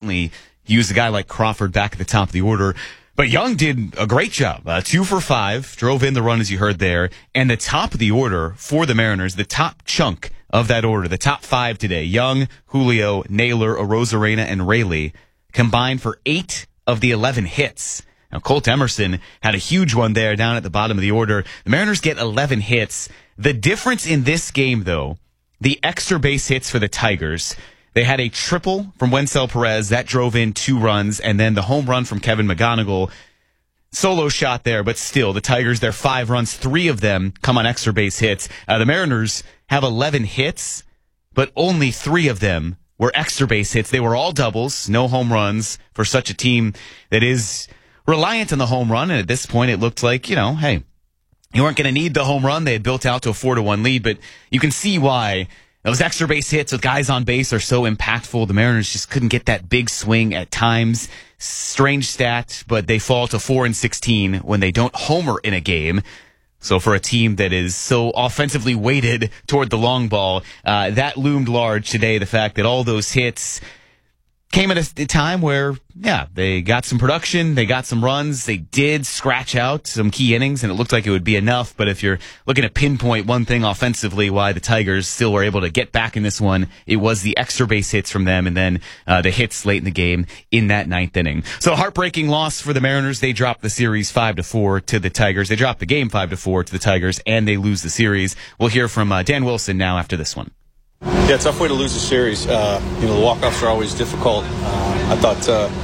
certainly use a guy like Crawford back at the top of the order. But Young did a great job. 2 for 5, drove in the run as you heard there. And the top of the order for the Mariners, the top chunk of that order, the top 5 today, Young, Julio, Naylor, Arozarena, and Raley, combined for 8 of the 11 hits. Now, Colt Emerson had a huge one there down at the bottom of the order. The Mariners get 11 hits. The difference in this game, though, the extra base hits for the Tigers. They had a triple from Wencel Perez. That drove in 2 runs. And then the home run from Kevin McGonigal. Solo shot there, but still, the Tigers, their 5 runs, 3 of them come on extra base hits. The Mariners have 11 hits, but only 3 of them were extra base hits. They were all doubles, no home runs for such a team that is reliant on the home run. And at this point, it looked like, hey, you weren't going to need the home run. They had built out to a 4-1 lead, but you can see why those extra base hits with guys on base are so impactful. The Mariners just couldn't get that big swing at times. Strange stat, but they fall to 4-16 when they don't homer in a game. So for a team that is so offensively weighted toward the long ball, that loomed large today. The fact that all those hits came at a time where, they got some production, they got some runs, they did scratch out some key innings, and it looked like it would be enough. But if you're looking to pinpoint one thing offensively why the Tigers still were able to get back in this one, it was the extra base hits from them and then the hits late in the game in that 9th inning. So a heartbreaking loss for the Mariners. They dropped the series 5-4 to the Tigers. They dropped the game 5-4 to the Tigers, and they lose the series. We'll hear from Dan Wilson now after this one. Yeah, tough way to lose a series. The walk-offs are always difficult. I thought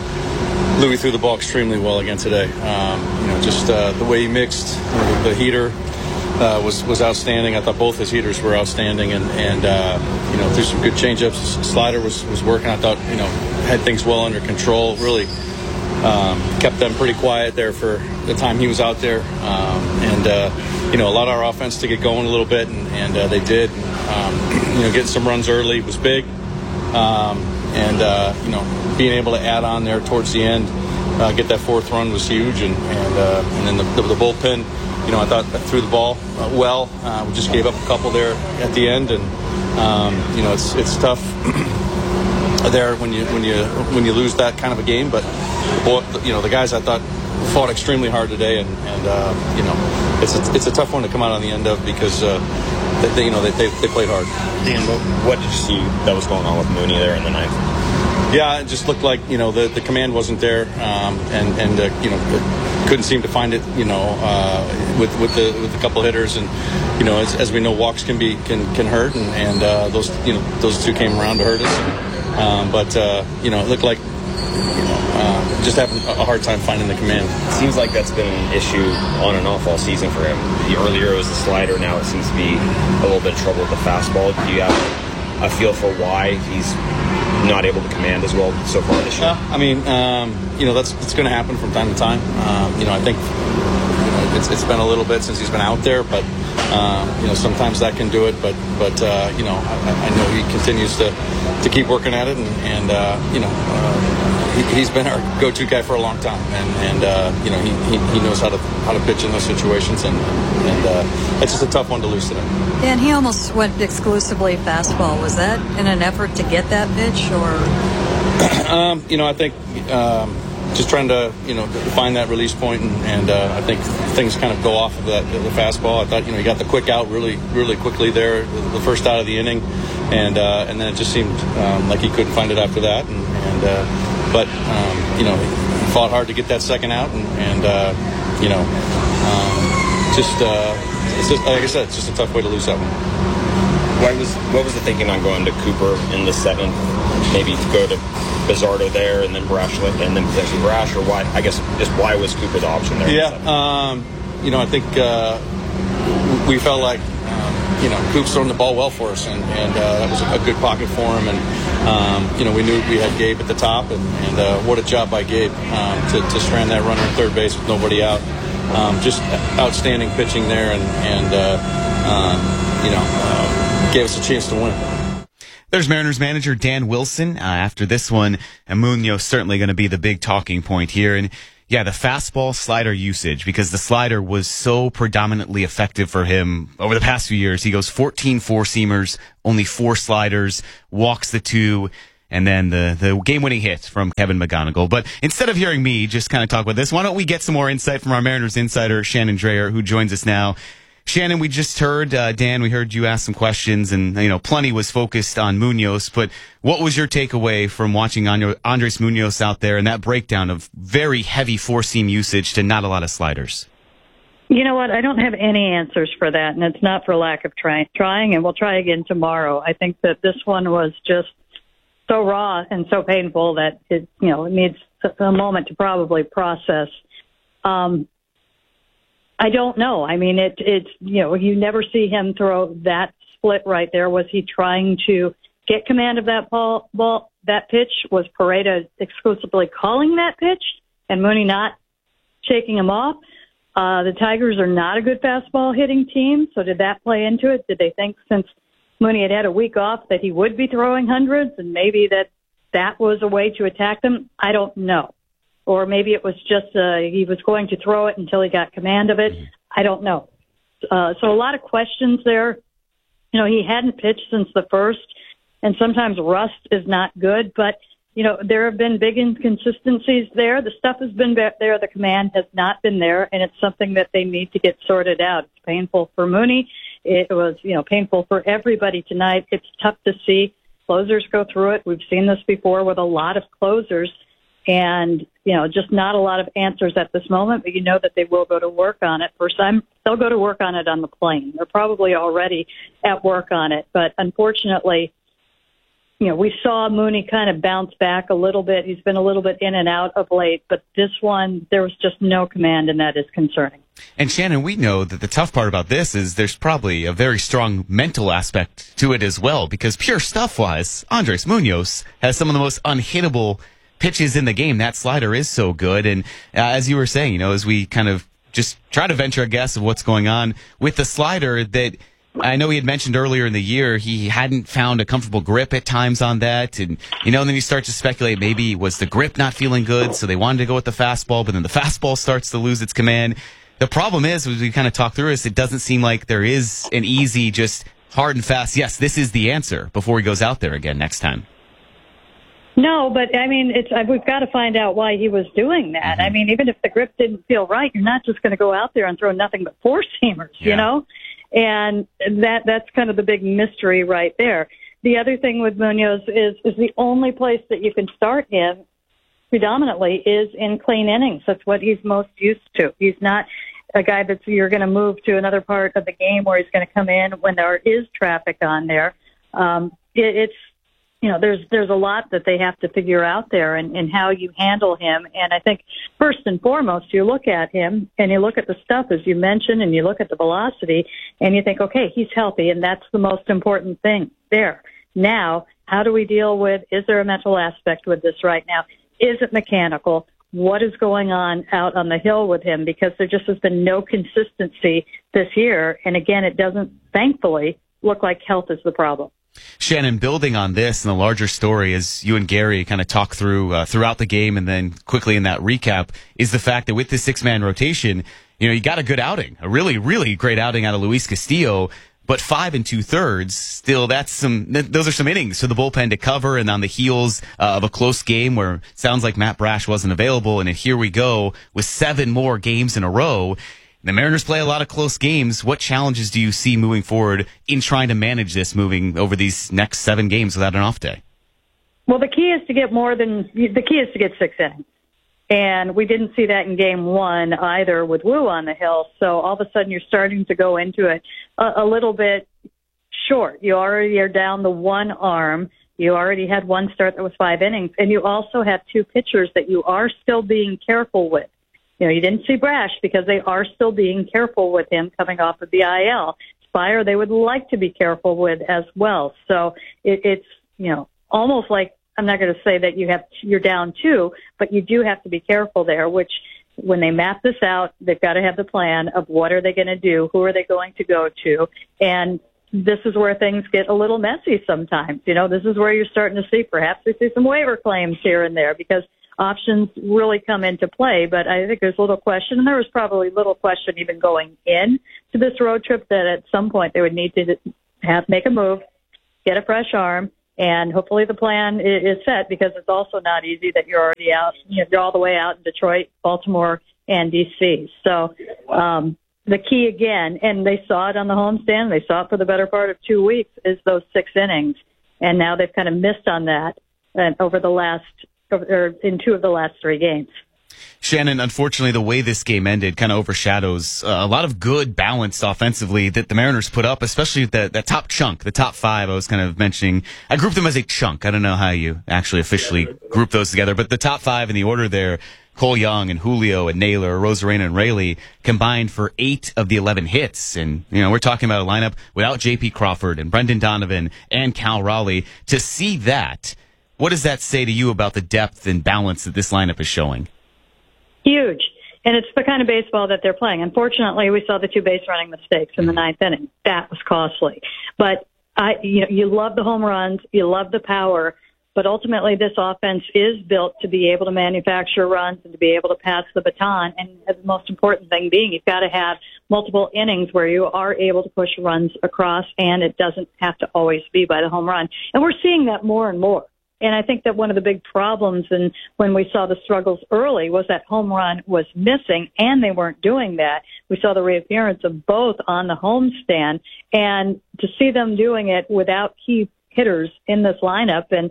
Louis threw the ball extremely well again today. Just the way he mixed, the heater was outstanding. I thought both his heaters were outstanding, and threw some good changeups. Slider was working. I thought had things well under control. Really kept them pretty quiet there for the time he was out there, allowed our offense to get going a little bit, and they did. Getting some runs early was big, being able to add on there towards the end, get that 4th run was huge, and then the bullpen, I thought threw the ball well. We just gave up a couple there at the end, and it's tough there when you lose that kind of a game. But the guys I thought fought extremely hard today, and it's a tough one to come out on the end of because they played hard. Dan, what did you see that was going on with Mooney there in the 9th? Yeah, it just looked like the command wasn't there, couldn't seem to find it. With the couple hitters, and as we know, walks can hurt, and those 2 came around to hurt us. It looked like just having a hard time finding the command. It seems like that's been an issue on and off all season for him. Earlier it was the slider, now it seems to be a little bit of trouble with the fastball. Do you have a feel for why he's not able to command as well so far this year? That's going to happen from time to time. I think it's been a little bit since he's been out there, but sometimes that can do it. But I know he continues to keep working at it, and he's been our go-to guy for a long time, and he knows how to pitch in those situations, and it's just a tough one to lose today. And he almost went exclusively fastball. Was that in an effort to get that pitch, or? I think just trying to find that release point, and I think things kind of go off of the fastball. I thought he got the quick out really really quickly there, the first out of the inning, and then it just seemed like he couldn't find it after that, but he fought hard to get that second out, it's just like I said, it's just a tough way to lose that one. What was the thinking on going to Cooper in the 7th? Maybe to go to Bizardo there and then Brash, and then potentially Brash, or why? I guess just why was Cooper the option there? Yeah, I think we felt like Coop's throwing the ball well for us, and that was a good pocket for him, and we knew we had Gabe at the top, and what a job by Gabe to strand that runner at third base with nobody out. Just outstanding pitching there, and gave us a chance to win. There's Mariners manager Dan Wilson. After this one, Munoz certainly going to be the big talking point here. And yeah, the fastball slider usage, because the slider was so predominantly effective for him over the past few years. He goes 14 four-seamers, only 4 sliders, walks the 2. and then the game-winning hit from Kevin McGonigal. But instead of hearing me just kind of talk about this, why don't we get some more insight from our Mariners insider, Shannon Drayer, who joins us now. Shannon, we just heard, Dan, we heard you ask some questions, and, plenty was focused on Munoz, but what was your takeaway from watching Andres Munoz out there and that breakdown of very heavy four-seam usage to not a lot of sliders? You know what? I don't have any answers for that, and it's not for lack of trying, and we'll try again tomorrow. I think that this one was just so raw and so painful that it needs a moment to probably process. I don't know. I mean, it's you never see him throw that split right there. Was he trying to get command of that ball? That pitch? Was Pareda exclusively calling that pitch and Mooney not shaking him off? The Tigers are not a good fastball hitting team, so did that play into it? Did they think since Mooney had a week off that he would be throwing hundreds and maybe that was a way to attack them? I don't know. Or maybe it was just he was going to throw it until he got command of it. I don't know. So a lot of questions there. He hadn't pitched since the first, and sometimes rust is not good. But, there have been big inconsistencies there. The stuff has been there. The command has not been there, and it's something that they need to get sorted out. It's painful for Mooney. It was, painful for everybody tonight. It's tough to see. Closers go through it. We've seen this before with a lot of closers. And, just not a lot of answers at this moment, but that they will go to work on it. First time, they'll go to work on it on the plane. They're probably already at work on it. But unfortunately, we saw Mooney kind of bounce back a little bit. He's been a little bit in and out of late, but this one, there was just no command, and that is concerning. And Shannon, we know that the tough part about this is there's probably a very strong mental aspect to it as well, because pure stuff-wise, Andres Munoz has some of the most unhittable pitches in the game. That slider is so good. And as you were saying, as we kind of just try to venture a guess of what's going on with the slider, that I know he had mentioned earlier in the year he hadn't found a comfortable grip at times on that. And, then you start to speculate maybe was the grip not feeling good, so they wanted to go with the fastball, but then the fastball starts to lose its command. The problem is, as we kind of talk through this, it doesn't seem like there is an easy, just hard and fast, yes, this is the answer before he goes out there again next time. No, but I mean, we've got to find out why he was doing that. I mean, even if the grip didn't feel right, you're not just going to go out there and throw nothing but four-seamers, And that's kind of the big mystery right there. The other thing with Munoz is the only place that you can start him predominantly is in clean innings. That's what he's most used to. He's not a guy that you're going to move to another part of the game where he's going to come in when there is traffic on there. There's a lot that they have to figure out there and how you handle him. And I think first and foremost, you look at him and you look at the stuff, as you mentioned, and you look at the velocity and you think, okay, he's healthy. And that's the most important thing there. Now, how do we deal with, is there a mental aspect with this right now? Is it mechanical? What is going on out on the hill with him? Because there just has been no consistency this year. And again, it doesn't, thankfully, look like health is the problem. Shannon, building on this and the larger story, as you and Gary kind of talk through throughout the game and then quickly in that recap, is the fact that with this six-man rotation, you got a good outing, a really, really great outing out of Luis Castillo, but 5 2/3, still those are some innings for the bullpen to cover, and on the heels of a close game where it sounds like Matt Brash wasn't available, and here we go with 7 more games in a row. The Mariners play a lot of close games. What challenges do you see moving forward in trying to manage this moving over these next 7 games without an off day? Well, the key is to get 6 innings. And we didn't see that in game 1 either with Wu on the hill. So all of a sudden you're starting to go into it a little bit short. You already are down the one arm. You already had one start that was 5 innings. And you also have 2 pitchers that you are still being careful with. You didn't see Brash because they are still being careful with him coming off of the IL. Spire, they would like to be careful with as well. So it's almost like, I'm not going to say that you're down 2, but you do have to be careful there, which when they map this out, they've got to have the plan of what are they going to do? Who are they going to go to? And this is where things get a little messy sometimes. This is where you're starting to see, perhaps we see some waiver claims here and there because options really come into play, but I think there's little question, and there was probably little question even going in to this road trip that at some point they would need to make a move, get a fresh arm, And hopefully the plan is set, because it's also not easy that you're already out, you're all the way out in Detroit, Baltimore, and D.C. So the key again, and they saw it on the homestand, they saw it for the better part of 2 weeks, is those 6 innings. And now they've kind of missed on that in 2 of the last 3 games. Shannon, unfortunately, the way this game ended kind of overshadows a lot of good, balanced offensively that the Mariners put up, especially that top chunk, the top 5 I was kind of mentioning. I grouped them as a chunk. I don't know how you actually officially group those together, but the top 5 in the order there, Cole Young and Julio and Naylor, Rosarena and Raley, combined for 8 of the 11 hits. And, we're talking about a lineup without J.P. Crawford and Brendan Donovan and Cal Raleigh. To see that, what does that say to you about the depth and balance that this lineup is showing? Huge. And it's the kind of baseball that they're playing. Unfortunately, we saw the 2 base running mistakes in the 9th inning. That was costly. But you love the home runs, you love the power, but ultimately this offense is built to be able to manufacture runs and to be able to pass the baton. And the most important thing being, you've got to have multiple innings where you are able to push runs across, and it doesn't have to always be by the home run. And we're seeing that more and more. And I think that one of the big problems, and when we saw the struggles early, was that home run was missing, and they weren't doing that. We saw the reappearance of both on the homestand, and to see them doing it without key hitters in this lineup, and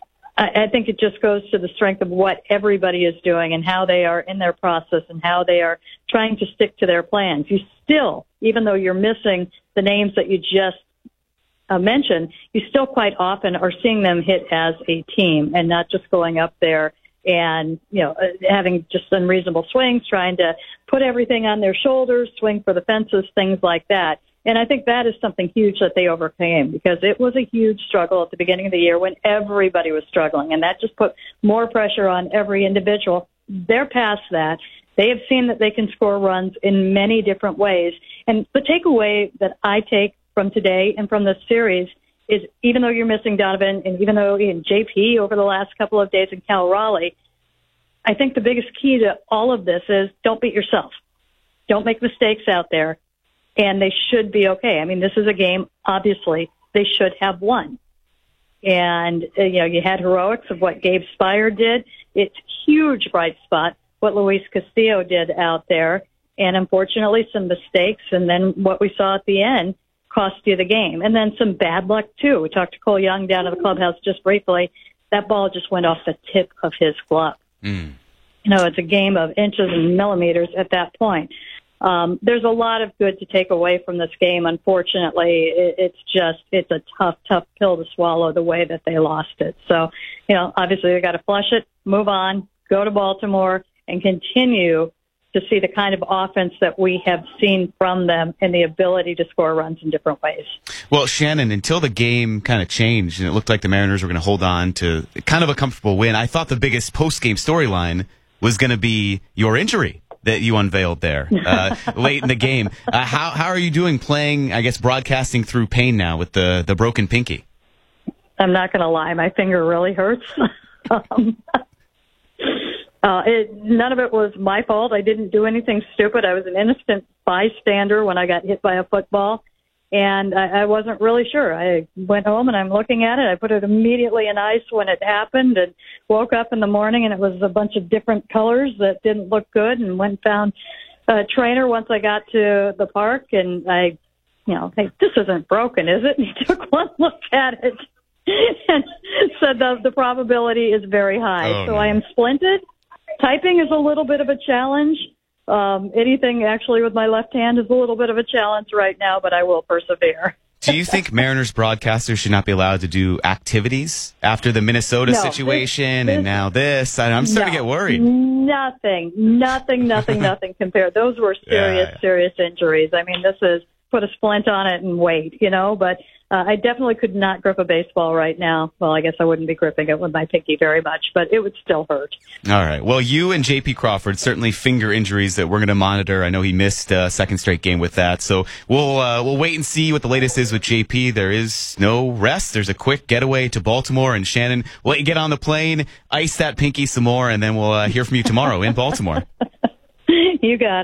I think it just goes to the strength of what everybody is doing and how they are in their process and how they are trying to stick to their plans. You still, even though you're missing the names that you just mentioned, you still quite often are seeing them hit as a team and not just going up there and, having just unreasonable swings, trying to put everything on their shoulders, swing for the fences, things like that. And I think that is something huge that they overcame, because it was a huge struggle at the beginning of the year when everybody was struggling, and that just put more pressure on every individual. They're past that. They have seen that they can score runs in many different ways. And the takeaway that I take from today and from this series is, even though you're missing Donovan and even though JP over the last couple of days and Cal Raleigh, I think the biggest key to all of this is don't beat yourself. Don't make mistakes out there, and they should be okay. I mean, this is a game, obviously, they should have won. And, you had heroics of what Gabe Spire did. It's huge bright spot, what Luis Castillo did out there. And unfortunately, some mistakes, and then what we saw at the end cost you the game. And then some bad luck, too. We talked to Cole Young down at the clubhouse just briefly. That ball just went off the tip of his glove. It's a game of inches and millimeters at that point. There's a lot of good to take away from this game. Unfortunately, it's a tough pill to swallow, the way that they lost it. So, obviously they got to flush it, move on, go to Baltimore, and continue to see the kind of offense that we have seen from them and the ability to score runs in different ways. Well, Shannon, until the game kind of changed and it looked like the Mariners were going to hold on to kind of a comfortable win, I thought the biggest post-game storyline was going to be your injury that you unveiled there late in the game. How are you doing playing, I guess, broadcasting through pain now with the broken pinky? I'm not going to lie. My finger really hurts. None of it was my fault. I didn't do anything stupid. I was an innocent bystander when I got hit by a football, and I wasn't really sure. I went home, and I'm looking at it. I put it immediately in ice when it happened, and woke up in the morning, and it was a bunch of different colors that didn't look good, and went and found a trainer once I got to the park, and I, hey, this isn't broken, is it? And he took one look at it and said the probability is very high. Oh, so no. I am splinted. Typing is a little bit of a challenge. Anything actually with my left hand is a little bit of a challenge right now, but I will persevere. Do you think Mariners broadcasters should not be allowed to do activities after the Minnesota situation and now this? I'm starting to get worried. Nothing compared. Those were serious injuries. I mean, this is put a splint on it and wait, but I definitely could not grip a baseball right now. Well, I guess I wouldn't be gripping it with my pinky very much, but it would still hurt. All right. Well, you and J.P. Crawford, certainly finger injuries that we're going to monitor. I know he missed a second straight game with that. So we'll wait and see what the latest is with J.P. There is no rest. There's a quick getaway to Baltimore, and Shannon, we'll let you get on the plane, ice that pinky some more, and then we'll hear from you tomorrow in Baltimore. You got it.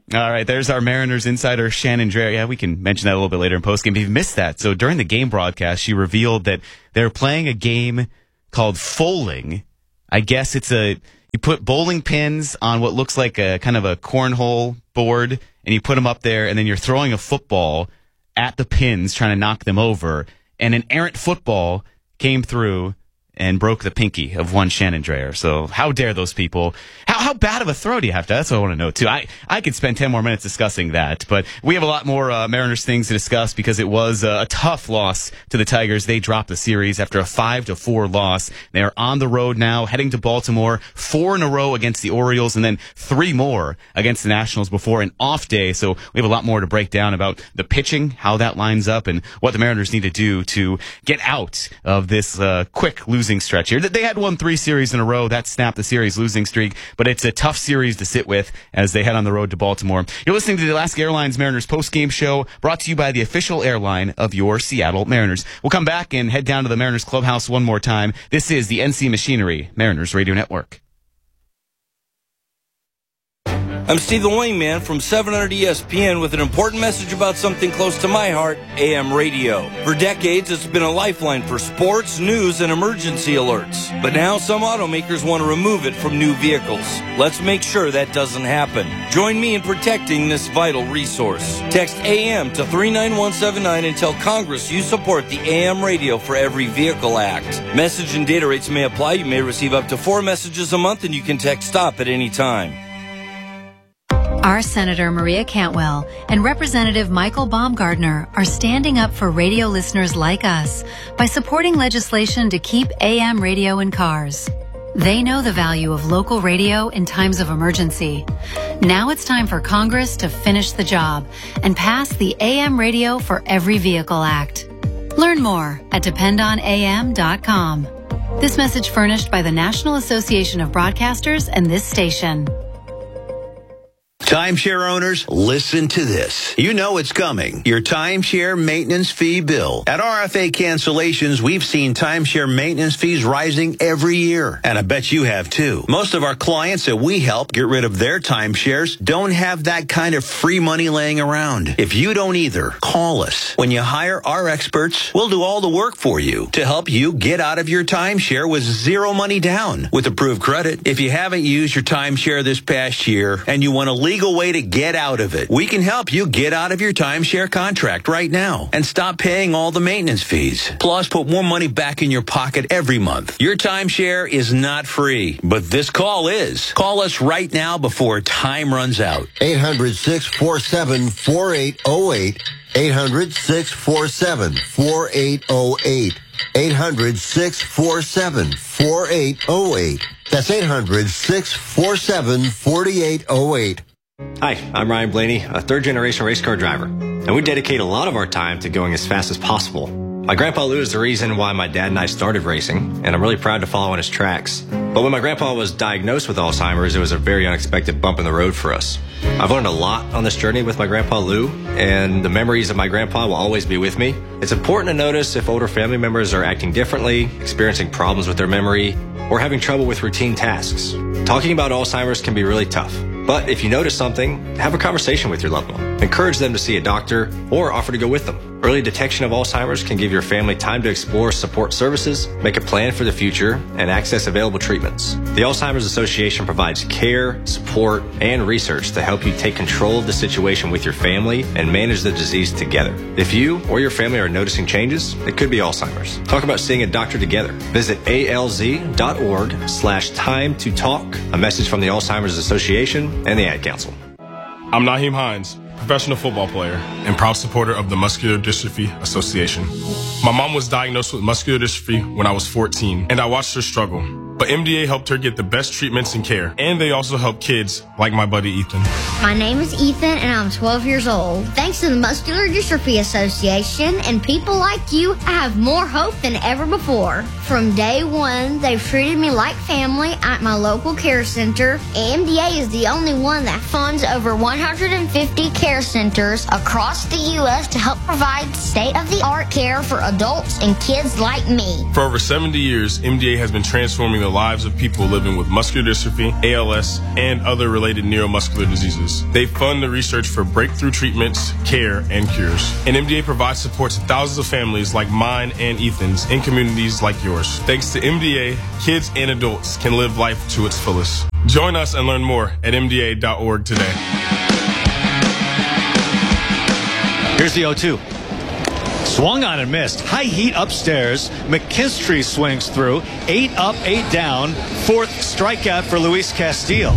All right, there's our Mariners insider, Shannon Drayer. Yeah, we can mention that a little bit later in postgame. If you've missed that, so during the game broadcast, she revealed that they're playing a game called Foaling. I guess you put bowling pins on what looks like a kind of a cornhole board, and you put them up there, and then you're throwing a football at the pins, trying to knock them over, and an errant football came through and broke the pinky of one Shannon Drayer. So how dare those people? How bad of a throw do you have to? That's what I want to know, too. I could spend 10 more minutes discussing that, but we have a lot more Mariners things to discuss because it was a tough loss to the Tigers. They dropped the series after a 5-4 loss. They are on the road now, heading to Baltimore, 4 in a row against the Orioles, and then 3 more against the Nationals before an off day. So we have a lot more to break down about the pitching, how that lines up, and what the Mariners need to do to get out of this quick losing stretch here. They had won 3 series in a row. That snapped the series losing streak, but it's a tough series to sit with as they head on the road to Baltimore. You're listening to the Alaska Airlines Mariners postgame show, brought to you by the official airline of your Seattle Mariners. We'll come back and head down to the Mariners clubhouse one more time. This is the NC Machinery Mariners Radio Network. I'm Steve the Wingman from 700 ESPN with an important message about something close to my heart, AM radio. For decades, it's been a lifeline for sports, news, and emergency alerts. But now some automakers want to remove it from new vehicles. Let's make sure that doesn't happen. Join me in protecting this vital resource. Text AM to 39179 and tell Congress you support the AM Radio for Every Vehicle Act. Message and data rates may apply. You may receive up to 4 messages a month, and you can text STOP at any time. Our Senator Maria Cantwell and Representative Michael Baumgardner are standing up for radio listeners like us by supporting legislation to keep AM radio in cars. They know the value of local radio in times of emergency. Now it's time for Congress to finish the job and pass the AM Radio for Every Vehicle Act. Learn more at dependonam.com. This message furnished by the National Association of Broadcasters and this station. Timeshare owners, listen to this. You know it's coming. Your timeshare maintenance fee bill. At RFA Cancellations, we've seen timeshare maintenance fees rising every year. And I bet you have too. Most of our clients that we help get rid of their timeshares don't have that kind of free money laying around. If you don't either, call us. When you hire our experts, we'll do all the work for you to help you get out of your timeshare with zero money down with approved credit. If you haven't used your timeshare this past year and you want to legal way to get out of it, we can help you get out of your timeshare contract right now and stop paying all the maintenance fees. Plus, put more money back in your pocket every month. Your timeshare is not free, but this call is. Call us right now before time runs out. 800-647-4808. 800-647-4808. 800-647-4808. That's 800-647-4808. Hi, I'm Ryan Blaney, a third-generation race car driver, and we dedicate a lot of our time to going as fast as possible. My grandpa Lou is the reason why my dad and I started racing, and I'm really proud to follow in his tracks. But when my grandpa was diagnosed with Alzheimer's, it was a very unexpected bump in the road for us. I've learned a lot on this journey with my grandpa Lou, and the memories of my grandpa will always be with me. It's important to notice if older family members are acting differently, experiencing problems with their memory, or having trouble with routine tasks. Talking about Alzheimer's can be really tough. But if you notice something, have a conversation with your loved one. Encourage them to see a doctor or offer to go with them. Early detection of Alzheimer's can give your family time to explore support services, make a plan for the future, and access available treatments. The Alzheimer's Association provides care, support, and research to help you take control of the situation with your family and manage the disease together. If you or your family are noticing changes, it could be Alzheimer's. Talk about seeing a doctor together. Visit alz.org/time to talk. A message from the Alzheimer's Association and the Ad Council. I'm Naheem Hines, professional football player and proud supporter of the Muscular Dystrophy Association. My mom was diagnosed with muscular dystrophy when I was 14, and I watched her struggle. But MDA helped her get the best treatments and care, and they also help kids like my buddy Ethan. My name is Ethan, and I'm 12 years old. Thanks to the Muscular Dystrophy Association and people like you, I have more hope than ever before. From day one, they've treated me like family at my local care center. MDA is the only one that funds over 150 care centers across the U.S. to help provide state-of-the-art care for adults and kids like me. For over 70 years, MDA has been transforming the lives of people living with muscular dystrophy, ALS, and other related neuromuscular diseases. They fund the research for breakthrough treatments, care, and cures. And MDA provides support to thousands of families like mine and Ethan's in communities like yours. Thanks to MDA, kids and adults can live life to its fullest. Join us and learn more at MDA.org today. Here's the 0-2. Swung on and missed. High heat upstairs. McKinstry swings through. 8 up, 8 down. 4th strikeout for Luis Castillo.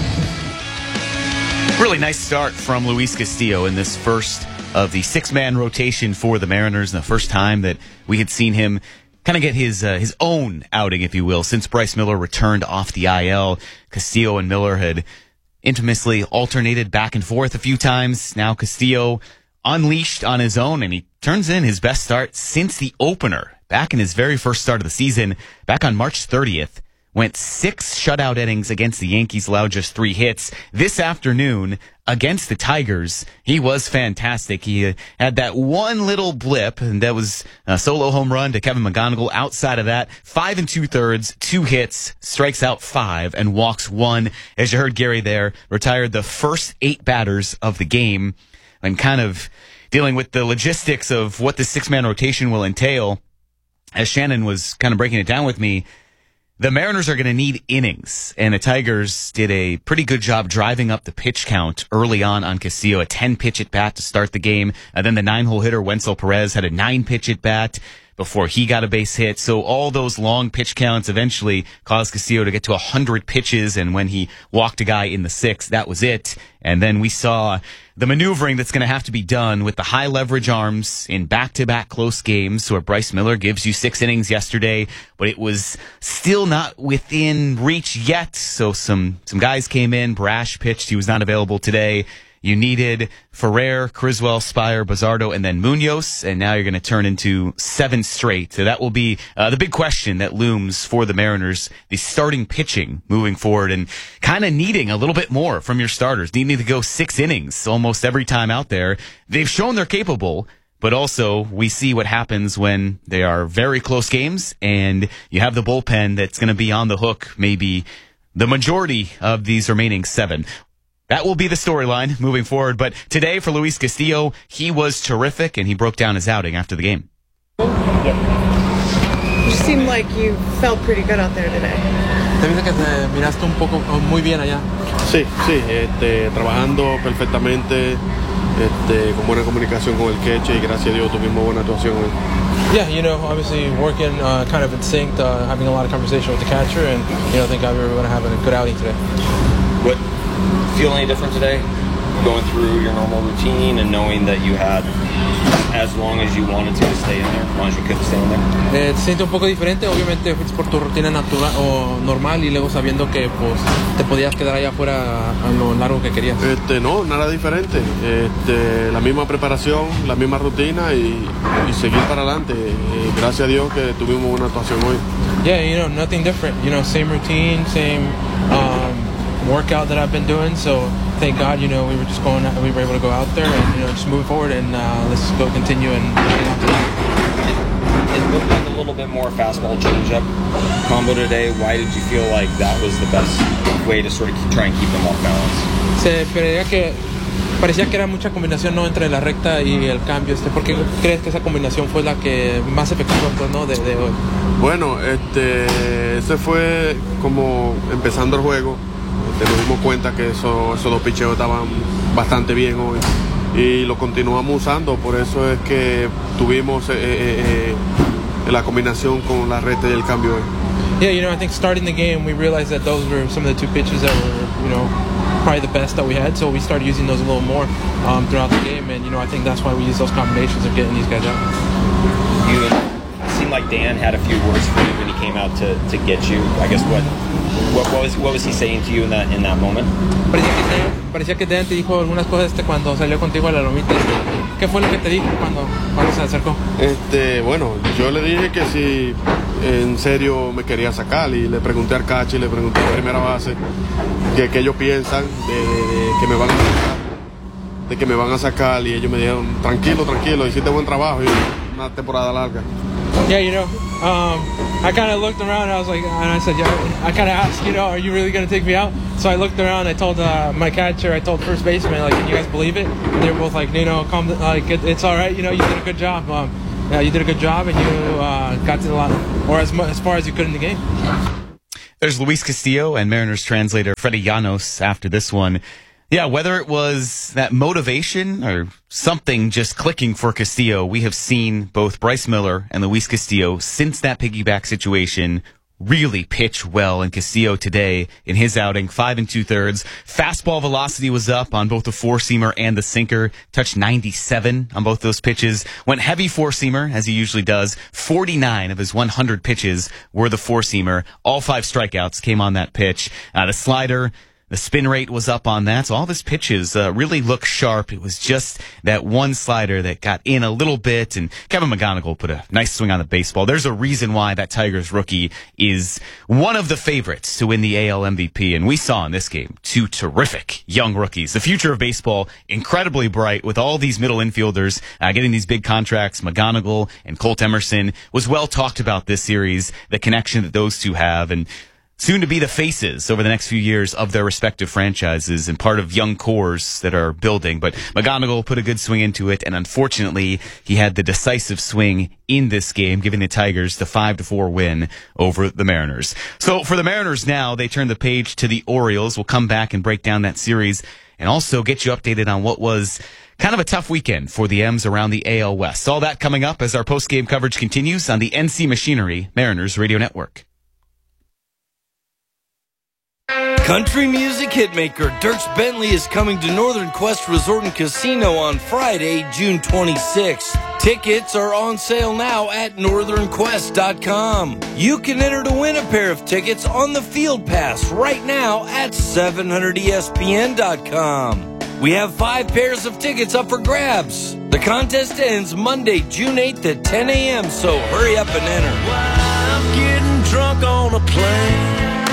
Really nice start from Luis Castillo in this first of the 6-man rotation for the Mariners. And the first time that we had seen him kind of get his own outing, if you will, since Bryce Miller returned off the IL. Castillo and Miller had infamously alternated back and forth a few times. Now Castillo unleashed on his own, and he turns in his best start since the opener. Back in his very first start of the season, back on March 30th, went 6 shutout innings against the Yankees, allowed just 3 hits. This afternoon, against the Tigers, he was fantastic. He had that one little blip, and that was a solo home run to Kevin McGonigal. Outside of that, 5 2/3, 2 hits, strikes out 5, and walks 1. As you heard Gary there, retired the first 8 batters of the game. And kind of dealing with the logistics of what this 6-man rotation will entail, as Shannon was kind of breaking it down with me, the Mariners are going to need innings, and the Tigers did a pretty good job driving up the pitch count early on Castillo, a 10-pitch at bat to start the game. Then the 9-hole hitter, Wenzel Perez, had a 9-pitch at bat before he got a base hit. So all those long pitch counts eventually caused Castillo to get to 100 pitches, and when he walked a guy in the 6th, that was it. And then we saw the maneuvering that's going to have to be done with the high leverage arms in back-to-back close games, where Bryce Miller gives you 6 innings yesterday, but it was still not within reach yet. So some guys came in. Brash pitched. He was not available today. You needed Ferrer, Criswell, Spire, Bazardo, and then Munoz, and now you're going to turn into 7 straight. So that will be the big question that looms for the Mariners, the starting pitching moving forward, and kind of needing a little bit more from your starters, needing to go 6 innings almost every time out there. They've shown they're capable, but also we see what happens when they are very close games, and you have the bullpen that's going to be on the hook maybe the majority of these remaining 7. That will be the storyline moving forward. But today for Luis Castillo, he was terrific, and he broke down his outing after the game. You seemed like you felt pretty good out there today. Te viste que te miraste un poco muy bien allá. Sí, trabajando perfectamente, con buena comunicación con el catcher, y gracias a Dios tuvimos buena actuación hoy. Yeah, obviously working kind of in sync, having a lot of conversation with the catcher, and I think we're going to have a good outing today. What feel any different today? Going through your normal routine and knowing that you had as long as you wanted to stay in there, as long as you could stay in there? Te siente un poco diferente, obviamente fuiste por tu rutina natural o normal, y luego sabiendo que pues te podías quedar allá afuera a lo largo que querías. No, nada diferente. La misma preparación, la misma rutina y seguir para adelante. Gracias a Dios que tuvimos una actuación hoy. Yeah, nothing different. Same routine, same workout that I've been doing. So thank God, we were able to go out there and just move forward, and let's go continue and it looked like a little bit more fastball changeup combo today. Why did you feel like that was the best way to sort of try and keep them off balance? Parecía que era mucha combinación, ¿no?, entre la recta y el cambio. ¿Por qué crees que esa combinación fue la que más efectiva, pues, ¿no, de hoy? Bueno, ese fue como empezando el juego. Nos dimos cuenta que esos 2 picheos estaban bastante bien hoy y lo continuamos usando. Por eso es que tuvimos la combinación con la recta y el cambio hoy. Yeah, I think starting the game we realized that those were some of the 2 pitches that were, probably the best that we had. So we started using those a little more throughout the game, and I think that's why we use those combinations of getting these guys out. You seemed like Dan had a few words for you when he came out to get you. I guess what was he saying to you in that moment? Parecía que Dan te dijo algunas cosas cuando salió contigo a la lomita. ¿Qué fue lo que te dijo cuando se acercó? Bueno, yo le dije que si en serio me quería sacar, y le pregunté al catcher, le pregunté a primera base que ellos piensan de que me van a sacar, y ellos me dijeron tranquilo, hiciste buen trabajo y una temporada larga. Yeah, I kind of looked around and I was like, and I said, yeah, I kind of asked, are you really going to take me out? So I looked around, I told my catcher, I told first baseman, like, can you guys believe it? And they were both like, come, like, it's all right, you did a good job. Yeah, you did a good job, and you got to the line, or as far as you could in the game. There's Luis Castillo and Mariners translator Freddie Llanos after this one. Yeah, whether it was that motivation or something just clicking for Castillo, we have seen both Bryce Miller and Luis Castillo since that piggyback situation really pitch well. And Castillo today in his outing, 5 2/3. Fastball velocity was up on both the four-seamer and the sinker. Touched 97 on both those pitches. Went heavy four-seamer, as he usually does. 49 of his 100 pitches were the four-seamer. All 5 strikeouts came on that pitch. The slider, the spin rate was up on that. So all of his pitches really look sharp. It was just that one slider that got in a little bit, and Kevin McGonigal put a nice swing on the baseball. There's a reason why that Tigers rookie is one of the favorites to win the AL MVP, and we saw in this game 2 terrific young rookies. The future of baseball, incredibly bright with all these middle infielders getting these big contracts. McGonigal and Colt Emerson was well talked about this series, the connection that those two have, and soon to be the faces over the next few years of their respective franchises and part of young cores that are building. But McGonigal put a good swing into it, and unfortunately, he had the decisive swing in this game, giving the Tigers the 5-4 win over the Mariners. So for the Mariners now, they turn the page to the Orioles. We'll come back and break down that series and also get you updated on what was kind of a tough weekend for the M's around the AL West. All that coming up as our post-game coverage continues on the NC Machinery Mariners Radio Network. Country music hitmaker Dierks Bentley is coming to Northern Quest Resort and Casino on Friday, June 26th. Tickets are on sale now at northernquest.com. You can enter to win a pair of tickets on the Field Pass right now at 700ESPN.com. We have 5 pairs of tickets up for grabs. The contest ends Monday, June 8th at 10 a.m., so hurry up and enter. I'm getting drunk on a plane.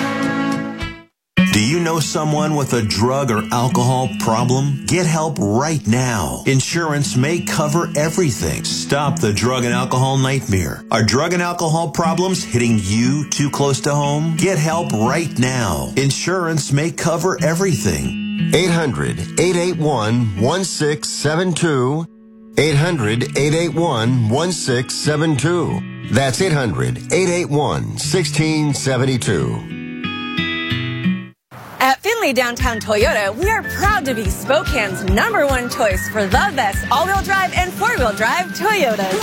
Do you know someone with a drug or alcohol problem? Get help right now. Insurance may cover everything. Stop the drug and alcohol nightmare. Are drug and alcohol problems hitting you too close to home? Get help right now. Insurance may cover everything. 800-881-1672. 800-881-1672. That's 800-881-1672. At Findlay Downtown Toyota, we are proud to be Spokane's #1 choice for the best all-wheel drive and four-wheel drive Toyotas.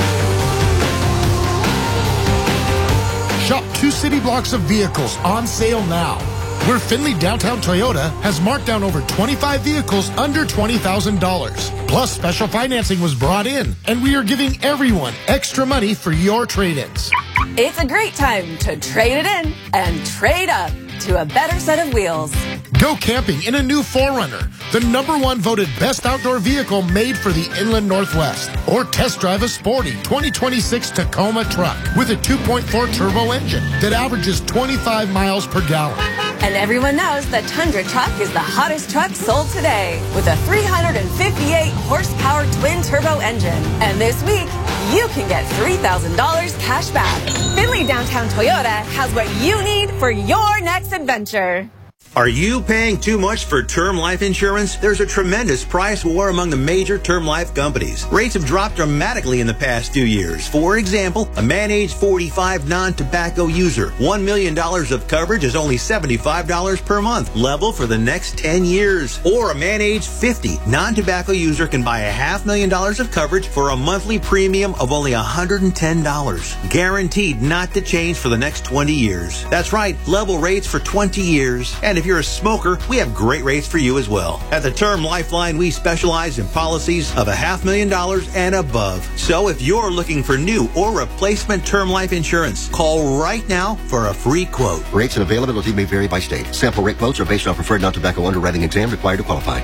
Shop 2 city blocks of vehicles on sale now. Where Findlay Downtown Toyota has marked down over 25 vehicles under $20,000. Plus, special financing was brought in, and we are giving everyone extra money for your trade-ins. It's a great time to trade it in and trade up to a better set of wheels. Go camping in a new 4Runner, the #1 voted best outdoor vehicle made for the Inland Northwest. Or test drive a sporty 2026 Tacoma truck with a 2.4 turbo engine that averages 25 miles per gallon. And everyone knows the Tundra truck is the hottest truck sold today with a 358 horsepower twin turbo engine. And this week, you can get $3,000 cash back. Findlay Downtown Toyota has what you need for your next adventure. Are you paying too much for term life insurance? There's a tremendous price war among the major term life companies. Rates have dropped dramatically in the past 2 years. For example, a man age 45 non-tobacco user, $1 million of coverage is only $75 per month, level for the next 10 years. Or a man age 50 non-tobacco user can buy $500,000 of coverage for a monthly premium of only $110, guaranteed not to change for the next 20 years. That's right, level rates for 20 years. And if you're a smoker, we have great rates for you as well. At the Term Lifeline, we specialize in policies of $500,000 and above. So if you're looking for new or replacement term life insurance, call right now for a free quote. Rates and availability may vary by state. Sample rate quotes are based on preferred non-tobacco underwriting exam required to qualify.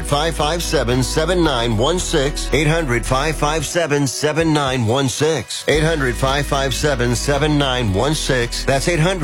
800-557-7916. 800-557-7916. 800-557-7916. That's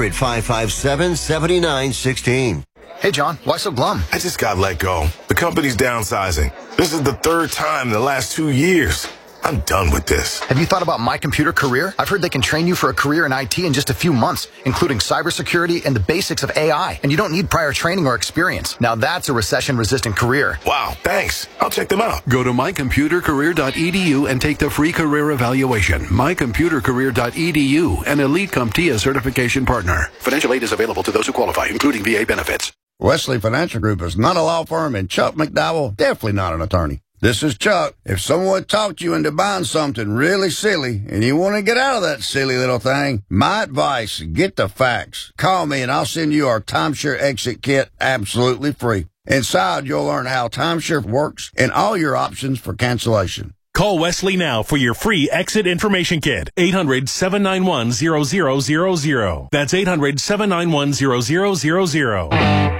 800-557-7916. Hey, John, why so glum? I just got let go. The company's downsizing. This is the 3rd time in the last 2 years. I'm done with this. Have you thought about My Computer Career? I've heard they can train you for a career in IT in just a few months, including cybersecurity and the basics of AI. And you don't need prior training or experience. Now that's a recession-resistant career. Wow, thanks. I'll check them out. Go to mycomputercareer.edu and take the free career evaluation. mycomputercareer.edu, an Elite CompTIA certification partner. Financial aid is available to those who qualify, including VA benefits. Wesley Financial Group is not a law firm, and Chuck McDowell, definitely not an attorney. This is Chuck. If someone talked you into buying something really silly and you want to get out of that silly little thing, my advice, get the facts. Call me and I'll send you our timeshare exit kit absolutely free. Inside, you'll learn how timeshare works and all your options for cancellation. Call Wesley now for your free exit information kit. 800-791-0000. That's 800-791-0000.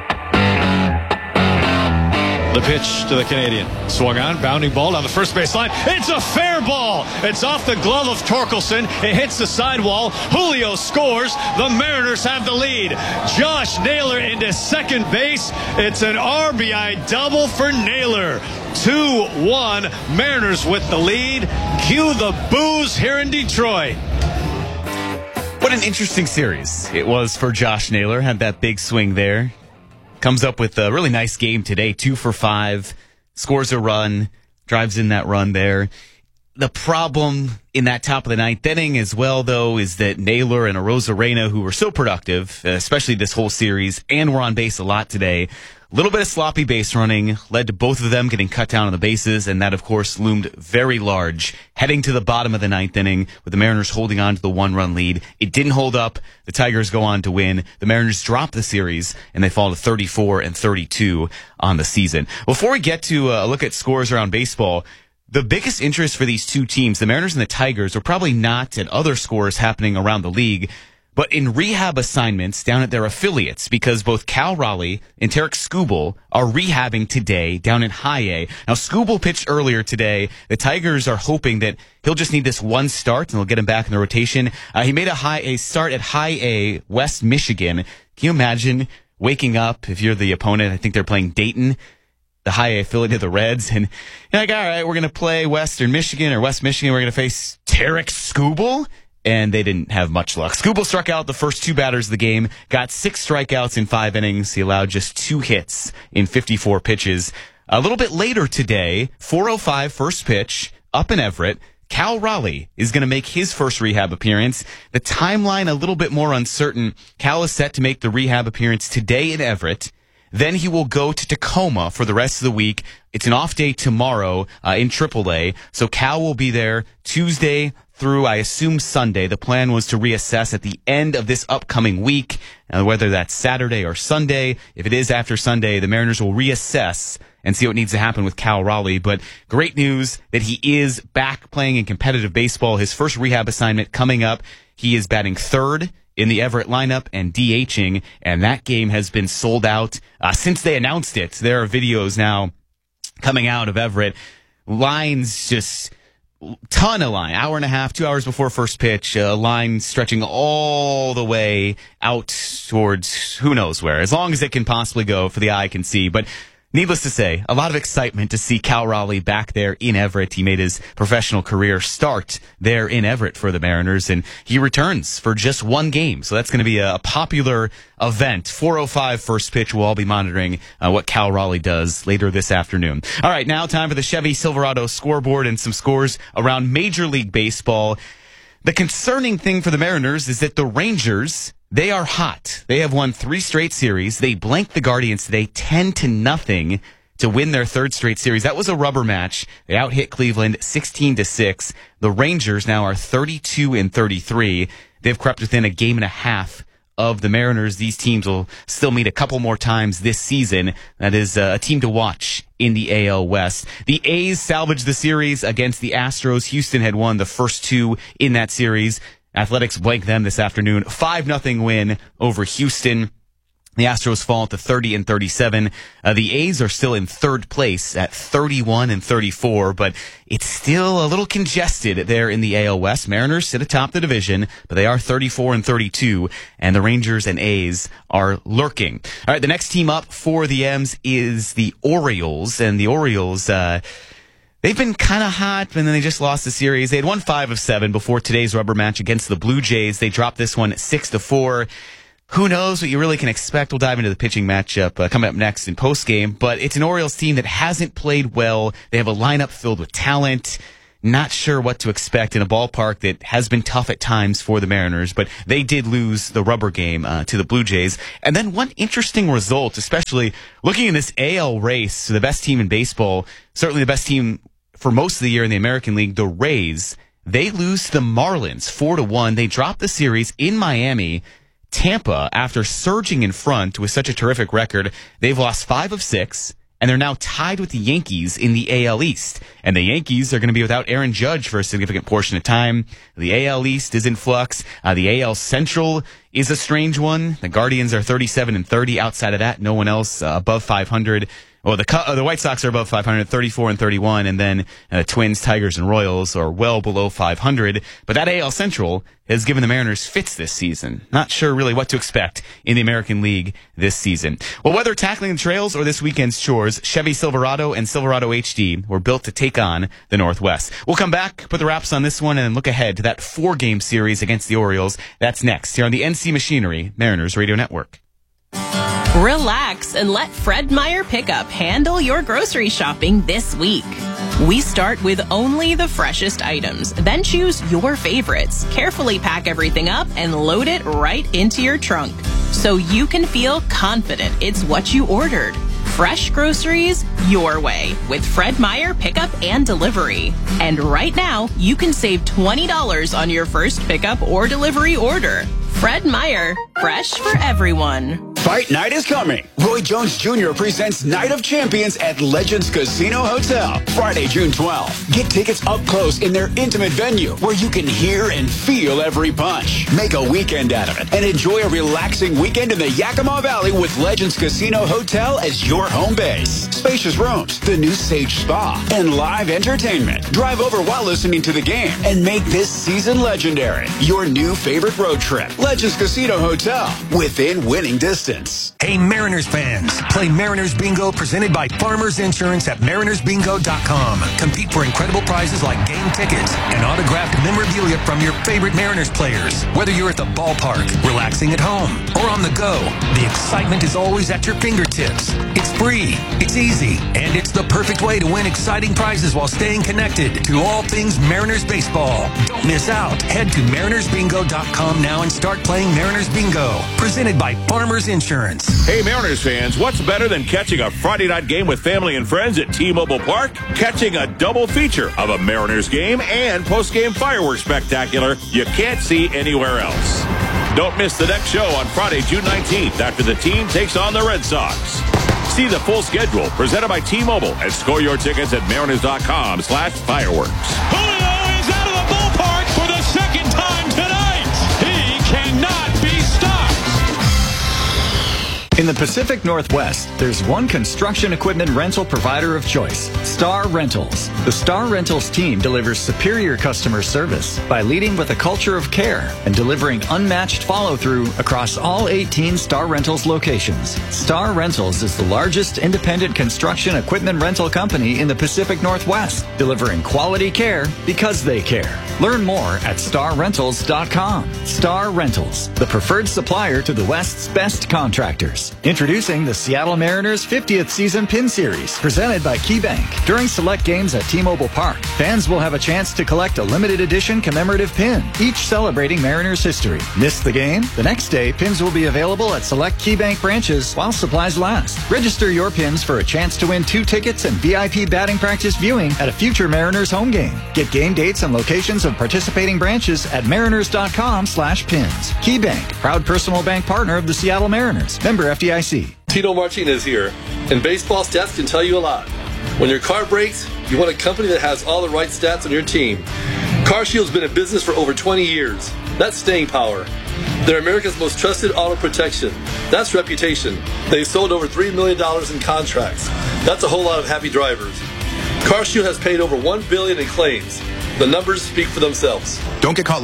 The pitch to the Canadian. Swung on, bounding ball down the first base line. It's a fair ball. It's off the glove of Torkelson. It hits the sidewall. Julio scores. The Mariners have the lead. Josh Naylor into second base. It's an RBI double for Naylor. 2-1. Mariners with the lead. Cue the boos here in Detroit. What an interesting series it was for Josh Naylor. Had that big swing there. Comes up with a really nice game today, 2 for 5, scores a run, drives in that run there. The problem in that top of the ninth inning as well, though, is that Naylor and Arozarena, who were so productive, especially this whole series, and were on base a lot today, a little bit of sloppy base running led to both of them getting cut down on the bases, and that, of course, loomed very large heading to the bottom of the ninth inning with the Mariners holding on to the one-run lead. It didn't hold up. The Tigers go on to win. The Mariners drop the series, and they fall to 34-32 on the season. Before we get to a look at scores around baseball, the biggest interest for these two teams, the Mariners and the Tigers, are probably not at other scores happening around the league, but in rehab assignments down at their affiliates, because both Cal Raleigh and Tarek Skubal are rehabbing today down in High A. Now, Skubal pitched earlier today. The Tigers are hoping that he'll just need this one start and they'll get him back in the rotation. He made a start at High A, West Michigan. Can you imagine waking up, if you're the opponent, I think they're playing Dayton, the High A affiliate of the Reds, and you're like, all right, we're going to play Western Michigan or West Michigan. We're going to face Tarek Skubal. And they didn't have much luck. Skubal struck out the first two batters of the game, got 6 strikeouts in 5 innings. He allowed just 2 hits in 54 pitches. A little bit later today, 4:05 first pitch, up in Everett, Cal Raleigh is going to make his first rehab appearance. The timeline a little bit more uncertain. Cal is set to make the rehab appearance today in Everett. Then he will go to Tacoma for the rest of the week. It's an off day tomorrow in AAA. So Cal will be there Tuesday through, I assume, Sunday. The plan was to reassess at the end of this upcoming week, whether that's Saturday or Sunday. If it is after Sunday, the Mariners will reassess and see what needs to happen with Cal Raleigh. But great news that he is back playing in competitive baseball. His first rehab assignment coming up. He is batting third in the Everett lineup and DHing, and that game has been sold out since they announced it. There are videos now coming out of Everett. Lines just... ton of line, hour and a half, 2 hours before first pitch, a line stretching all the way out towards who knows where, as long as it can possibly go for the eye can see. But needless to say, a lot of excitement to see Cal Raleigh back there in Everett. He made his professional career start there in Everett for the Mariners, and he returns for just one game. So that's going to be a popular event. 4:05 first pitch. We'll all be monitoring what Cal Raleigh does later this afternoon. All right, now time for the Chevy Silverado scoreboard and some scores around Major League Baseball. The concerning thing for the Mariners is that the Rangers, they are hot. They have won 3 straight series. They blanked the Guardians today 10-0 to win their 3rd straight series. That was a rubber match. They out-hit Cleveland 16-6. The Rangers now are 32-33. They've crept within a game and a half of the Mariners. These teams will still meet a couple more times this season. That is a team to watch in the AL West. The A's salvaged the series against the Astros. Houston had won the first 2 in that series. Athletics blanked them this afternoon. 5-0 win over Houston. The Astros fall to 30-37. The A's are still in 3rd place at 31-34, but it's still a little congested there in the AL West. Mariners sit atop the division, but they are 34-32, and the Rangers and A's are lurking. All right, the next team up for the M's is the Orioles, and the Orioles, they've been kind of hot, and then they just lost the series. They had won 5 of 7 before today's rubber match against the Blue Jays. They dropped this one 6-4. Who knows what you really can expect? We'll dive into the pitching matchup coming up next in postgame. But it's an Orioles team that hasn't played well. They have a lineup filled with talent. Not sure what to expect in a ballpark that has been tough at times for the Mariners, but they did lose the rubber game to the Blue Jays. And then one interesting result, especially looking in this AL race, the best team in baseball, certainly the best team for most of the year in the American League, the Rays, they lose to the Marlins 4-1. They drop the series in Miami. Tampa, after surging in front with such a terrific record, they've lost 5 of 6. And they're now tied with the Yankees in the AL East. And the Yankees are going to be without Aaron Judge for a significant portion of time. The AL East is in flux. The AL Central is a strange one. The Guardians are 37-30. Outside of that, no one else above 500. Well, the White Sox are above 500, 34-31, and then Twins, Tigers, and Royals are well below 500. But that AL Central has given the Mariners fits this season. Not sure really what to expect in the American League this season. Well, whether tackling the trails or this weekend's chores, Chevy Silverado and Silverado HD were built to take on the Northwest. We'll come back, put the wraps on this one, and look ahead to that 4-game series against the Orioles. That's next here on the NC Machinery Mariners Radio Network. Relax and let Fred Meyer Pickup handle your grocery shopping this week. We start with only the freshest items, then choose your favorites, carefully pack everything up, and load it right into your trunk so you can feel confident it's what you ordered. Fresh groceries your way with Fred Meyer Pickup and Delivery. And right now, you can save $20 on your first pickup or delivery order. Fred Meyer, fresh for everyone. Fight night is coming. Roy Jones Jr. presents Night of Champions at Legends Casino Hotel, Friday, June 12th. Get tickets up close in their intimate venue where you can hear and feel every punch. Make a weekend out of it and enjoy a relaxing weekend in the Yakima Valley with Legends Casino Hotel as your home base. Spacious rooms, the new Sage Spa, and live entertainment. Drive over while listening to the game and make this season legendary. Your new favorite road trip. Legends Casino Hotel, within winning distance. Hey Mariners fans, play Mariners Bingo presented by Farmers Insurance at marinersbingo.com. Compete for incredible prizes like game tickets and autographed memorabilia from your favorite Mariners players. Whether you're at the ballpark, relaxing at home, or on the go, the excitement is always at your fingertips. It's free, it's easy, and it's the perfect way to win exciting prizes while staying connected to all things Mariners baseball. Don't miss out. Head to marinersbingo.com now and start playing Mariners Bingo, presented by Farmers Insurance. Hey Mariners fans, what's better than catching a Friday night game with family and friends at T-Mobile Park? Catching a double feature of a Mariners game and post-game fireworks spectacular you can't see anywhere else. Don't miss the next show on Friday, June 19th after the team takes on the Red Sox. See the full schedule presented by T-Mobile and score your tickets at mariners.com/fireworks. Julio is out of the ballpark for the second time tonight. He cannot be stopped. In the Pacific Northwest, there's one construction equipment rental provider of choice, Star Rentals. The Star Rentals team delivers superior customer service by leading with a culture of care and delivering unmatched follow-through across all 18 Star Rentals locations. Star Rentals is the largest independent construction equipment rental company in the Pacific Northwest, delivering quality care because they care. Learn more at starrentals.com. Star Rentals, the preferred supplier to the West's best contractors. Introducing the Seattle Mariners 50th Season Pin Series, presented by KeyBank. During select games at T-Mobile Park, fans will have a chance to collect a limited edition commemorative pin, each celebrating Mariners history. Miss the game? The next day, pins will be available at select KeyBank branches while supplies last. Register your pins for a chance to win 2 tickets and VIP batting practice viewing at a future Mariners home game. Get game dates and locations of participating branches at mariners.com/pins. KeyBank, proud personal bank partner of the Seattle Mariners. Member FDIC. Tito Martinez here, and baseball stats can tell you a lot. When your car breaks, you want a company that has all the right stats on your team. CarShield's been in business for over 20 years. That's staying power. They're America's most trusted auto protection. That's reputation. They've sold over $3 million in contracts. That's a whole lot of happy drivers. CarShield has paid over $1 billion in claims. The numbers speak for themselves. Don't get caught looking.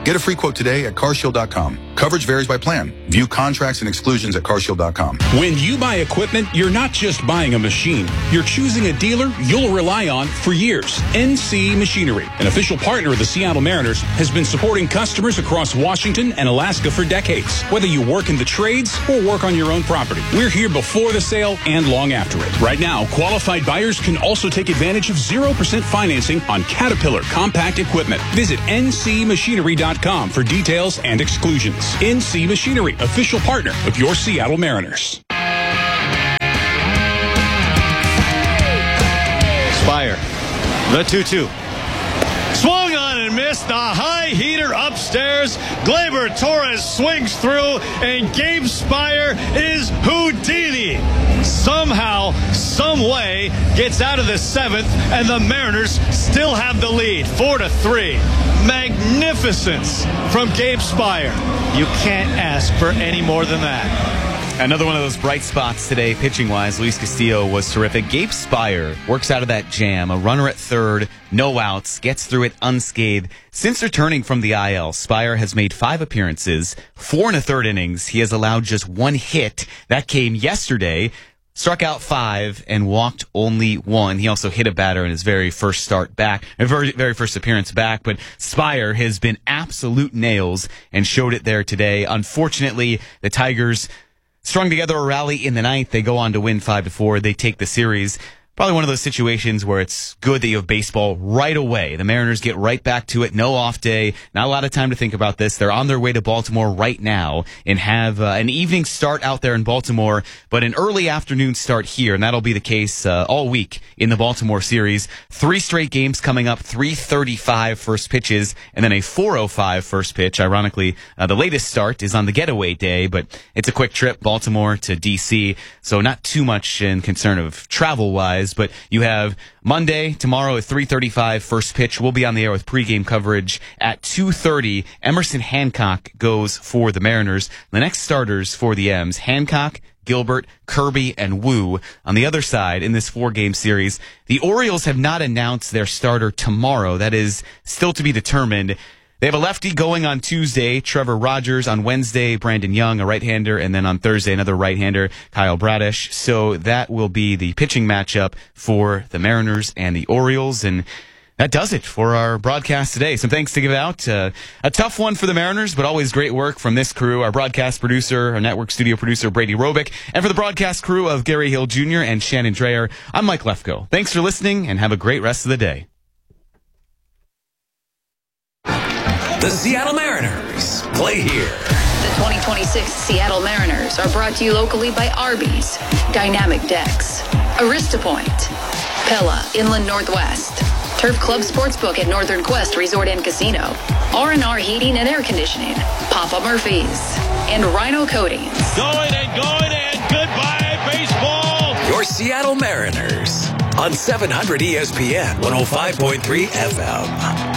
Get a free quote today at carshield.com. Coverage varies by plan. View contracts and exclusions at carshield.com. When you buy equipment, you're not just buying a machine. You're choosing a dealer you'll rely on for years. NC Machinery, an official partner of the Seattle Mariners, has been supporting customers across Washington and Alaska for decades. Whether you work in the trades or work on your own property, we're here before the sale and long after it. Right now, qualified buyers can also take advantage of 0% financing on Caterpillar compact equipment. Visit ncmachinery.com for details and exclusions. NC Machinery, official partner of your Seattle Mariners. Spire, the 2-2. Swung on and missed. The high heater upstairs. Gleyber Torres swings through, and Gabe Spire is Houdini. Somehow, some way, gets out of the seventh, and the Mariners still have the lead, 4-3. Magnificence from Gabe Spire. You can't ask for any more than that. Another one of those bright spots today, pitching-wise. Luis Castillo was terrific. Gabe Spire works out of that jam. A runner at third, no outs, gets through it unscathed. Since returning from the IL, Spire has made 5 appearances, 4 1/3 innings. He has allowed just 1 hit. That came yesterday. Struck out 5 and walked only 1. He also hit a batter in his very first start back, very first appearance back. But Spire has been absolute nails and showed it there today. Unfortunately, the Tigers strung together a rally in the ninth. They go on to win 5-4. They take the series. Probably one of those situations where it's good that you have baseball right away. The Mariners get right back to it. No off day. Not a lot of time to think about this. They're on their way to Baltimore right now and have an evening start out there in Baltimore, but an early afternoon start here, and that'll be the case all week in the Baltimore series. 3 straight games coming up, 3:35 first pitches, and then a 4:05 first pitch. Ironically, the latest start is on the getaway day, but it's a quick trip, Baltimore to D.C., so not too much in concern of travel-wise. But you have Monday, tomorrow at 3:35, first pitch. We'll be on the air with pregame coverage at 2:30. Emerson Hancock goes for the Mariners. The next starters for the M's, Hancock, Gilbert, Kirby, and Wu. On the other side, in this 4-game series, the Orioles have not announced their starter tomorrow. That is still to be determined. They have a lefty going on Tuesday, Trevor Rogers. On Wednesday, Brandon Young, a right-hander. And then on Thursday, another right-hander, Kyle Bradish. So that will be the pitching matchup for the Mariners and the Orioles. And that does it for our broadcast today. Some thanks to give out. A tough one for the Mariners, but always great work from this crew. Our broadcast producer, our network studio producer, Brady Robick. And for the broadcast crew of Gary Hill Jr. and Shannon Dreyer, I'm Mike Lefko. Thanks for listening, and have a great rest of the day. The Seattle Mariners play here. The 2026 Seattle Mariners are brought to you locally by Arby's, Dynamic Decks, Arista Point, Pella Inland Northwest, Turf Club Sportsbook at Northern Quest Resort and Casino, R&R Heating and Air Conditioning, Papa Murphy's, and Rhino Coatings. Going and goodbye, baseball. Your Seattle Mariners on 700 ESPN 105.3 FM.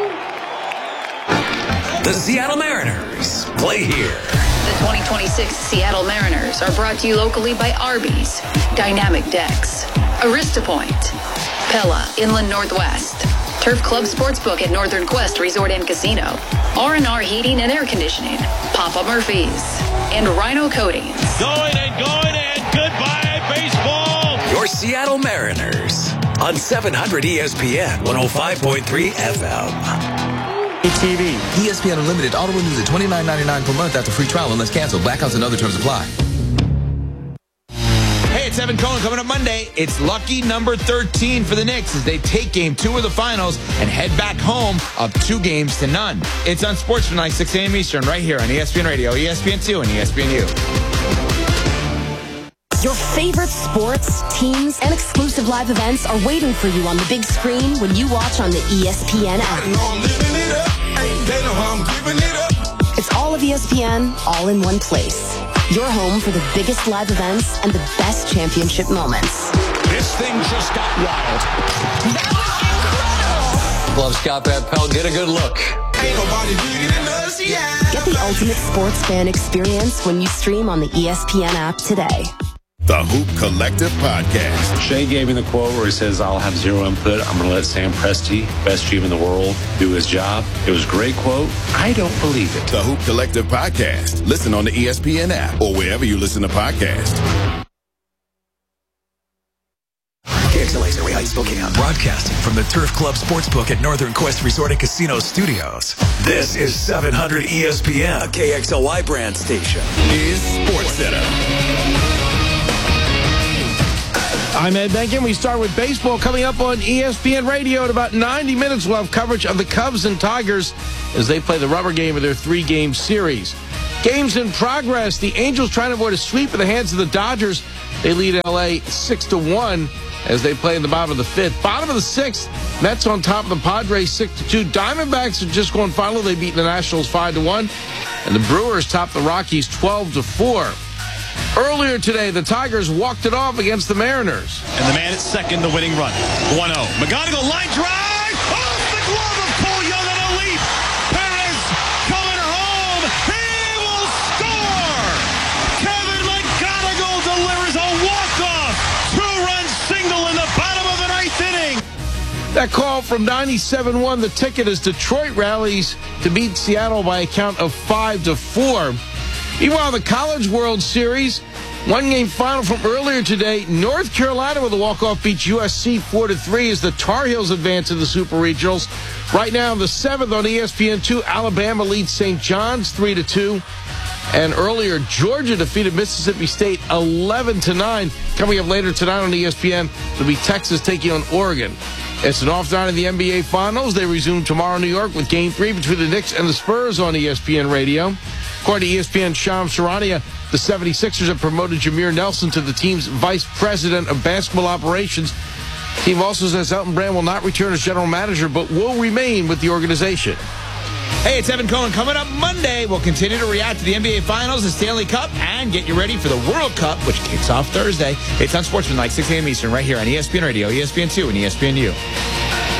The Seattle Mariners play here. The 2026 Seattle Mariners are brought to you locally by Arby's, Dynamic Decks, Arista Point, Pella Inland Northwest, Turf Club Sportsbook at Northern Quest Resort and Casino, R&R Heating and Air Conditioning, Papa Murphy's, and Rhino Coatings. Going and goodbye, baseball. Your Seattle Mariners on 700 ESPN 105.3 FM. TV. ESPN Unlimited Auto renews at $29.99 per month after free trial unless canceled. Blackouts and other terms apply. Hey, it's Evan Cohen. Coming up Monday, it's lucky number 13 for the Knicks as they take game 2 of the finals and head back home up 2-0. It's on Sports tonight, 6 a.m. Eastern, right here on ESPN Radio, ESPN2, and ESPNU. Your favorite sports, teams, and exclusive live events are waiting for you on the big screen when you watch on the ESPN app. It's all of ESPN, all in one place. Your home for the biggest live events and the best championship moments. This thing just got wild. That was incredible! Love Scott Van Pelt. Get a good look. Ain't nobody bigger than us, yeah. Get the ultimate sports fan experience when you stream on the ESPN app today. The Hoop Collective Podcast. Shea gave me the quote where he says, I'll have zero input. I'm going to let Sam Presti, best GM in the world, do his job. It was a great quote. I don't believe it. The Hoop Collective Podcast. Listen on the ESPN app or wherever you listen to podcasts. KXLA's Early Heights, Spokane. Broadcasting from the Turf Club Sportsbook at Northern Quest Resort and Casino Studios. This is 700 ESPN, a KXLY brand station. Is Sports Center. I'm Ed Benkin. We start with baseball coming up on ESPN Radio. In about 90 minutes, we'll have coverage of the Cubs and Tigers as they play the rubber game of their 3-game series. Games in progress. The Angels trying to avoid a sweep in the hands of the Dodgers. They lead L.A. 6-1 as they play in the bottom of the 5th. Bottom of the 6th, Mets on top of the Padres 6-2. Diamondbacks have just gone final. They beat the Nationals 5-1. And the Brewers top the Rockies 12-4. Earlier today, the Tigers walked it off against the Mariners. And the man at second, the winning run. 1-0. McGonigal line drive. Off the glove of Cole Young on a leap. Perez coming home. He will score. Kevin McGonigal delivers a walk-off. 2-run single in the bottom of the 9th inning. That call from 97-1, the ticket as Detroit rallies to beat Seattle by a count of 5-4. Meanwhile, the College World Series, 1-game final from earlier today. North Carolina with a walk-off beats USC 4-3 as the Tar Heels advance to the Super Regionals. Right now, the 7th on ESPN2, Alabama leads St. John's 3-2. And earlier, Georgia defeated Mississippi State 11-9. Coming up later tonight on ESPN, it'll be Texas taking on Oregon. It's an off night in the NBA Finals. They resume tomorrow in New York with Game 3 between the Knicks and the Spurs on ESPN Radio. According to ESPN Shams Charania, the 76ers have promoted Jameer Nelson to the team's vice president of basketball operations. The team also says Elton Brand will not return as general manager, but will remain with the organization. Hey, it's Evan Cohen. Coming up Monday, we'll continue to react to the NBA Finals, the Stanley Cup, and get you ready for the World Cup, which kicks off Thursday. It's on Sportsmanlike, 6 a.m. Eastern, right here on ESPN Radio, ESPN2, and ESPNU.